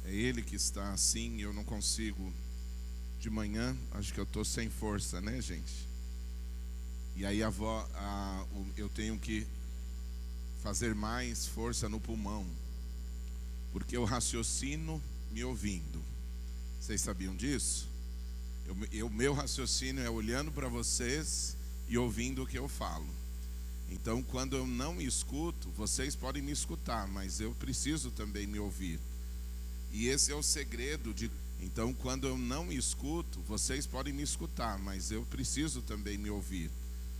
É ele que está assim, eu não consigo. De manhã, acho que eu estou sem força, né, gente? E aí eu tenho que fazer mais força no pulmão, porque eu raciocino me ouvindo. Vocês sabiam disso? Meu raciocínio é olhando para vocês e ouvindo o que eu falo. Então, quando eu não me escuto, vocês podem me escutar, mas eu preciso também me ouvir. E esse é o segredo de... Então, quando eu não me escuto, vocês podem me escutar, mas eu preciso também me ouvir.